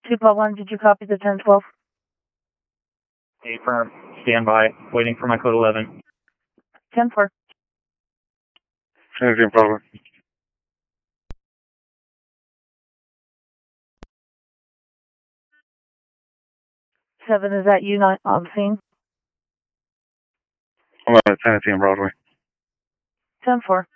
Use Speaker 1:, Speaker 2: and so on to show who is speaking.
Speaker 1: 212, did you copy the 1012?
Speaker 2: Affirm. Stand by. Waiting for my code 11.
Speaker 1: 10-4.
Speaker 3: 17 Bravo.
Speaker 1: 7, is that you not on scene?
Speaker 3: I'm at Tennessee and Broadway.
Speaker 1: 10-4.